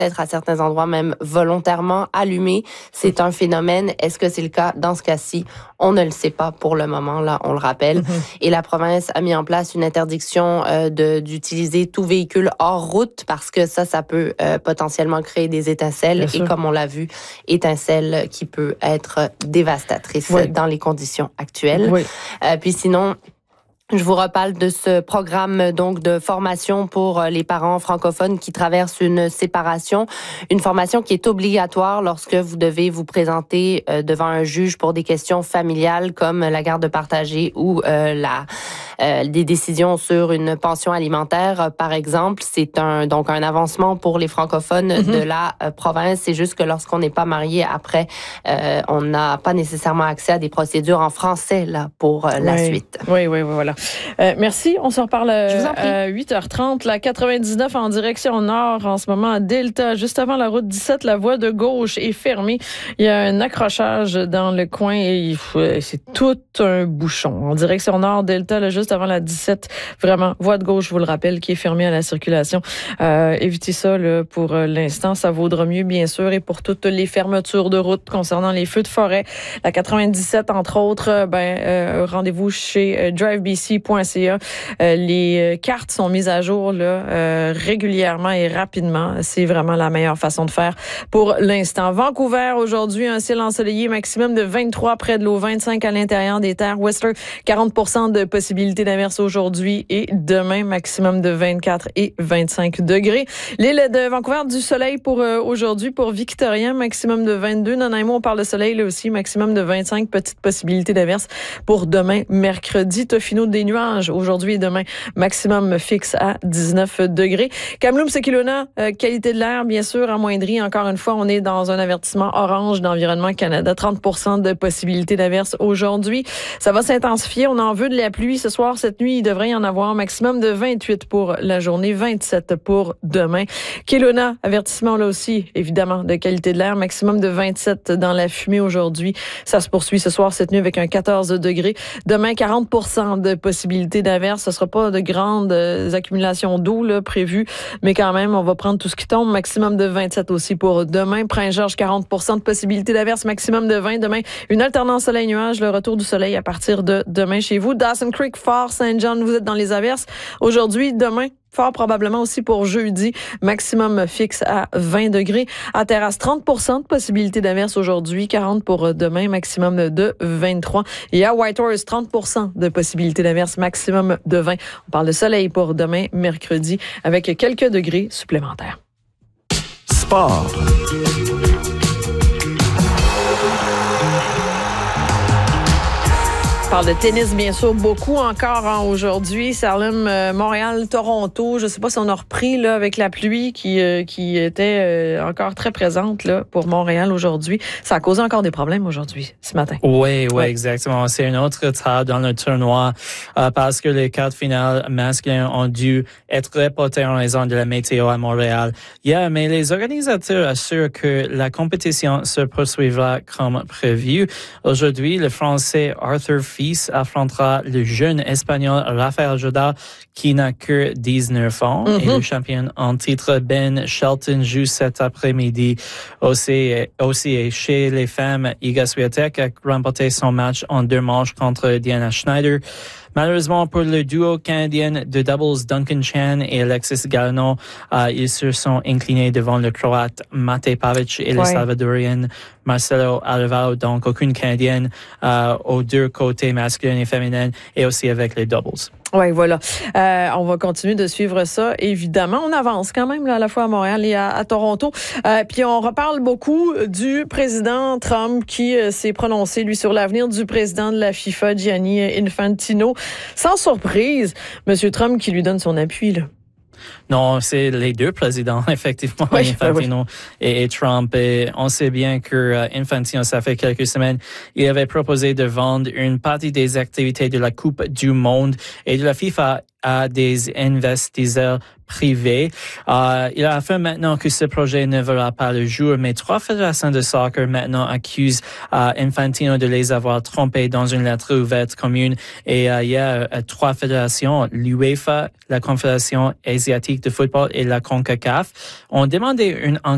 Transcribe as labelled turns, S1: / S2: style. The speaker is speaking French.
S1: être à certains endroits même volontairement allumés. C'est un phénomène. Est-ce que c'est le cas dans ce cas-ci? On ne le sait pas pour le moment, là, on le rappelle. Et la province a mis en place une interdiction d'utiliser tout véhicule hors route parce que ça peut potentiellement créer des étincelles. Et comme on l'a vu, étincelles qui peut être dévastatrice dans les conditions actuelles. Puis sinon, je vous reparle de ce programme donc de formation pour les parents francophones qui traversent une séparation, une formation qui est obligatoire lorsque vous devez vous présenter devant un juge pour des questions familiales comme la garde partagée ou des décisions sur une pension alimentaire par exemple. C'est donc un avancement pour les francophones de la province. C'est juste que lorsqu'on n'est pas marié après, on n'a pas nécessairement accès à des procédures en français là pour la suite.
S2: Oui, voilà. Merci. On se reparle à 8h30. La 99 en direction nord en ce moment à Delta. Juste avant la route 17, la voie de gauche est fermée. Il y a un accrochage dans le coin et c'est tout un bouchon. En direction nord, Delta, là, juste avant la 17, vraiment, voie de gauche, je vous le rappelle, qui est fermée à la circulation. Évitez ça là, pour l'instant. Ça vaudra mieux, bien sûr. Et pour toutes les fermetures de route concernant les feux de forêt, la 97, entre autres, rendez-vous chez drivebc.ca. Les cartes sont mises à jour là, régulièrement et rapidement. C'est vraiment la meilleure façon de faire pour l'instant. Vancouver, aujourd'hui, un ciel ensoleillé, maximum de 23 près de l'eau, 25 à l'intérieur des terres. Whistler, 40% de possibilité d'averse aujourd'hui et demain, maximum de 24 et 25 degrés. L'île de Vancouver, du soleil pour aujourd'hui. Pour Victoria, maximum de 22. Nanaimo, on parle de soleil là aussi, maximum de 25, petite possibilité d'averse pour demain, mercredi. Tofino, des nuages aujourd'hui et demain, maximum fixe à 19 degrés. Kamloops et Kelowna, qualité de l'air, bien sûr, amoindrie. Encore une fois, on est dans un avertissement orange d'Environnement Canada. 30% de possibilité d'averse aujourd'hui. Ça va s'intensifier. On en veut de la pluie ce soir. Cette nuit, il devrait y en avoir maximum de 28 pour la journée, 27 pour demain. Kelowna, avertissement là aussi, évidemment, de qualité de l'air. Maximum de 27 dans la fumée aujourd'hui. Ça se poursuit ce soir, cette nuit, avec un 14 degrés. Demain, 40% de possibilité d'averse. Ce sera pas de grandes accumulations d'eau là, prévues, mais quand même, on va prendre tout ce qui tombe. Maximum de 27 aussi pour demain. Prince-Georges, 40% de possibilité d'averse. Maximum de 20. Demain, une alternance soleil-nuage. Le retour du soleil à partir de demain chez vous. Dawson Creek, Fort Saint John, vous êtes dans les averses. Aujourd'hui, demain, fort probablement aussi pour jeudi, maximum fixe à 20 degrés. À Terrasse, 30% de possibilité d'averse aujourd'hui, 40 pour demain, maximum de 23. Et à Whitehorse, 30% de possibilité d'averse, maximum de 20. On parle de soleil pour demain, mercredi, avec quelques degrés supplémentaires.
S3: Sport.
S2: On parle de tennis, bien sûr, beaucoup encore aujourd'hui. Salem, Montréal, Toronto. Je ne sais pas si on a repris là avec la pluie qui était encore très présente là pour Montréal aujourd'hui. Ça a causé encore des problèmes aujourd'hui, ce matin.
S4: Oui, exactement. C'est un autre retard dans le tournoi parce que les quarts finales masculins ont dû être reportés en raison de la météo à Montréal. Mais les organisateurs assurent que la compétition se poursuivra comme prévu. Aujourd'hui, le Français Arthur Fils affrontera le jeune Espagnol Rafael Nadal qui n'a que 19 ans. Et le champion en titre Ben Shelton joue cet après-midi. Aussi chez les femmes, Iga Swiatek a remporté son match en 2 manches contre Diana Schneider. Malheureusement pour le duo canadien de doubles Duncan Chan et Alexis Galanon, ils se sont inclinés devant le Croate Mate Pavic et le Salvadorien Marcelo Alvarado. Donc aucune Canadienne aux deux côtés masculin et féminin et aussi avec les doubles.
S2: Oui, voilà. On va continuer de suivre ça, évidemment. On avance quand même là, à la fois à Montréal et à Toronto. Puis on reparle beaucoup du président Trump qui s'est prononcé, lui, sur l'avenir du président de la FIFA, Gianni Infantino. Sans surprise, M. Trump qui lui donne son appui, là.
S4: Non, c'est les deux présidents, effectivement, Infantino et Trump. Et on sait bien que Infantino, ça fait quelques semaines, il avait proposé de vendre une partie des activités de la Coupe du Monde et de la FIFA à des investisseurs privés. Il affirme maintenant que ce projet ne verra pas le jour, mais 3 fédérations de soccer maintenant accusent Infantino de les avoir trompés dans une lettre ouverte commune. Et il y a 3 fédérations, l'UEFA, la Confédération asiatique de football et la CONCACAF, ont demandé une enquête